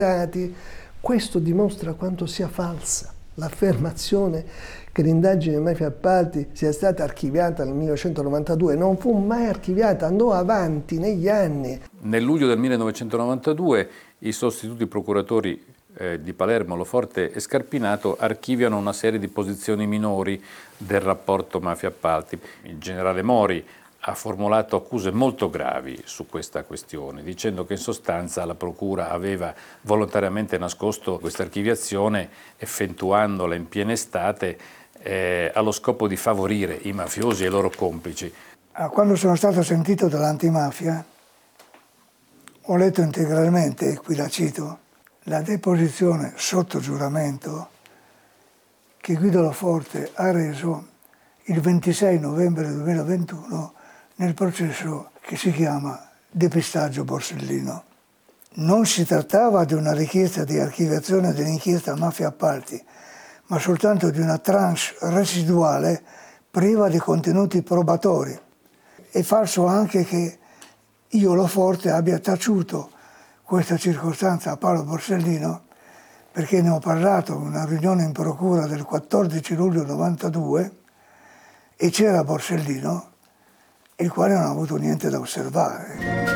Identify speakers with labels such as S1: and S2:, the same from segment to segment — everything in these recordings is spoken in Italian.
S1: Questo dimostra quanto sia falsa l'affermazione che l'indagine mafia appalti sia stata archiviata nel 1992. Non fu mai archiviata, andò avanti negli anni.
S2: Nel luglio del 1992 i sostituti procuratori di Palermo, Loforte e Scarpinato archiviano una serie di posizioni minori del rapporto mafia appalti. Il generale Mori ha formulato accuse molto gravi su questa questione, dicendo che in sostanza la Procura aveva volontariamente nascosto questa archiviazione, effettuandola in piena estate, allo scopo di favorire i mafiosi e i loro complici.
S3: Quando sono stato sentito dall'antimafia, ho letto integralmente, e qui la cito, la deposizione sotto giuramento che Guido Loforte ha reso il 26 novembre 2021 nel processo che si chiama Depistaggio Borsellino. Non si trattava di una richiesta di archiviazione dell'inchiesta mafia appalti, ma soltanto di una tranche residuale priva di contenuti probatori. È falso anche che io, Loforte, abbia taciuto questa circostanza a Paolo Borsellino, perché ne ho parlato in una riunione in procura del 14 luglio 92 e c'era Borsellino, il quale non ha avuto niente da osservare.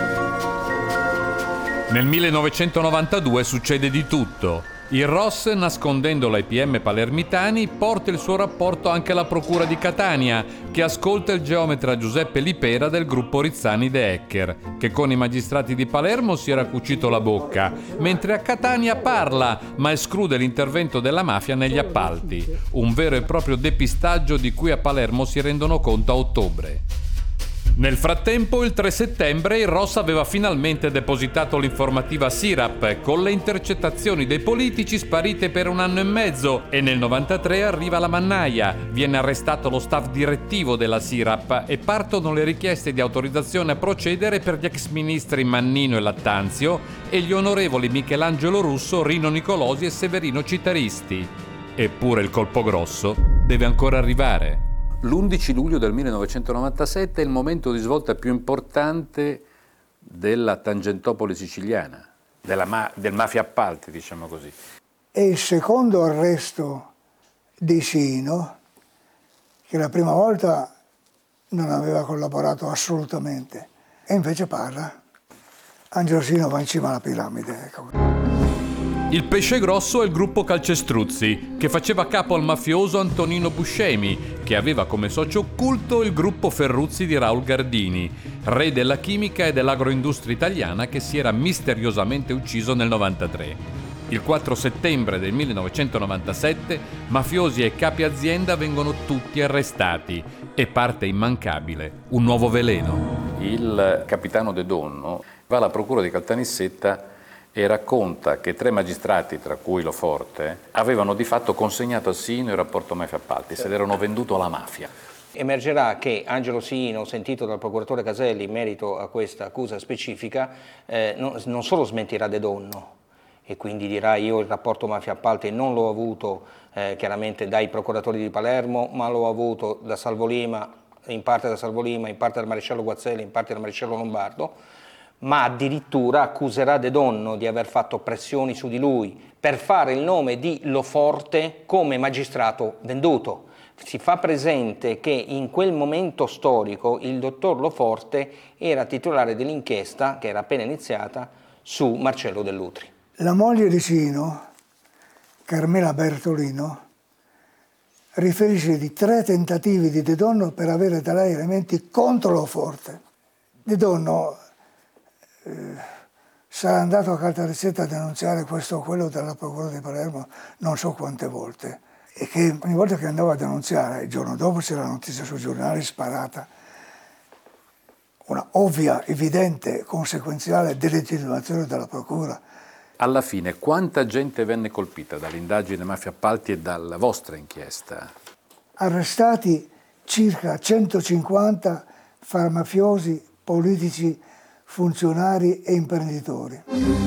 S4: Nel 1992 succede di tutto. Il Ross, nascondendolo ai PM palermitani, porta il suo rapporto anche alla Procura di Catania, che ascolta il geometra Giuseppe Lipera del gruppo Rizzani De Ecker, che con i magistrati di Palermo si era cucito la bocca, mentre a Catania parla, ma esclude l'intervento della mafia negli appalti. Un vero e proprio depistaggio di cui a Palermo si rendono conto a ottobre. Nel frattempo, il 3 settembre, il Ross aveva finalmente depositato l'informativa SIRAP con le intercettazioni dei politici sparite per 1 anno e mezzo e nel 93 arriva la mannaia, viene arrestato lo staff direttivo della SIRAP e partono le richieste di autorizzazione a procedere per gli ex ministri Mannino e Lattanzio e gli onorevoli Michelangelo Russo, Rino Nicolosi e Severino Citaristi. Eppure il colpo grosso deve ancora arrivare.
S2: L'11 luglio del 1997 è il momento di svolta più importante della Tangentopoli siciliana, del mafia appalti, diciamo così.
S3: È il secondo arresto di Sino, che la prima volta non aveva collaborato assolutamente, e invece parla. Angelo Sino va in cima alla piramide, ecco.
S4: Il pesce grosso è il gruppo Calcestruzzi, che faceva capo al mafioso Antonino Buscemi, che aveva come socio occulto il gruppo Ferruzzi di Raul Gardini, re della chimica e dell'agroindustria italiana che si era misteriosamente ucciso nel 93. Il 4 settembre del 1997 mafiosi e capi azienda vengono tutti arrestati e parte immancabile un nuovo veleno.
S2: Il capitano De Donno va alla procura di Caltanissetta e racconta che 3 magistrati, tra cui Loforte, avevano di fatto consegnato a Sino il rapporto mafia appalti, se l'erano venduto alla mafia.
S5: Emergerà che Angelo Sino, sentito dal procuratore Caselli in merito a questa accusa specifica, non solo smentirà De Donno e quindi dirà io il rapporto mafia appalti non l'ho avuto chiaramente dai procuratori di Palermo, ma l'ho avuto da Salvolima, in parte da Salvolima, in parte dal maresciallo Guazzelli, in parte dal maresciallo Lombardo, ma addirittura accuserà De Donno di aver fatto pressioni su di lui per fare il nome di Loforte come magistrato venduto. Si fa presente che in quel momento storico il dottor Loforte era titolare dell'inchiesta, che era appena iniziata, su Marcello Dell'Utri.
S3: La moglie di Sino, Carmela Bertolino, riferisce di 3 tentativi di De Donno per avere da lei elementi contro Loforte. De Donno sarà andato a Caltanissetta a denunziare questo o quello dalla procura di Palermo non so quante volte, e che ogni volta che andava a denunziare, il giorno dopo c'era la notizia sui giornali sparata, una ovvia, evidente, conseguenziale delegittimazione della procura.
S2: Alla fine, quanta gente venne colpita dall'indagine mafia appalti e dalla vostra inchiesta?
S3: Arrestati circa 150 fra mafiosi, politici, funzionari e imprenditori.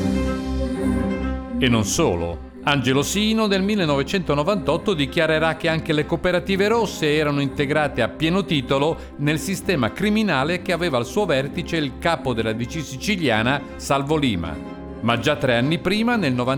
S4: E non solo. Angelo Sino nel 1998 dichiarerà che anche le cooperative rosse erano integrate a pieno titolo nel sistema criminale che aveva al suo vertice il capo della DC siciliana, Salvolima. Ma già 3 anni prima, nel